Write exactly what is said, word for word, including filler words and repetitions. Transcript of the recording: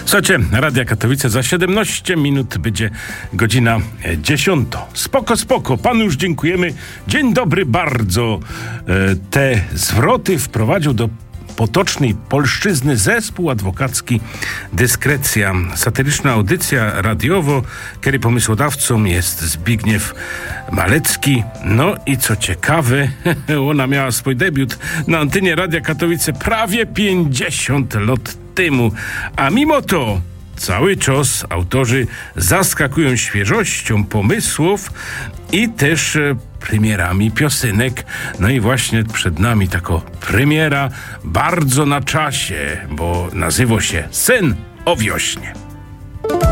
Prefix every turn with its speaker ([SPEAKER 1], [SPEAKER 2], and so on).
[SPEAKER 1] Słuchajcie, Radia Katowice za siedemnaście minut będzie godzina dziesiąta. Spoko, spoko, panu już dziękujemy. Dzień dobry bardzo. Te zwroty wprowadził do potocznej polszczyzny zespół adwokacki Dyskrecja. Satyryczna audycja radiowo, kiedy pomysłodawcą jest Zbigniew Malecki. No i co ciekawe, ona miała swój debiut na antenie Radia Katowice prawie pięćdziesiąt lat temu. A mimo to cały czas autorzy zaskakują świeżością pomysłów i też e, premierami piosenek. No i właśnie przed nami taka premiera bardzo na czasie, bo nazywa się Sen o wiośnie.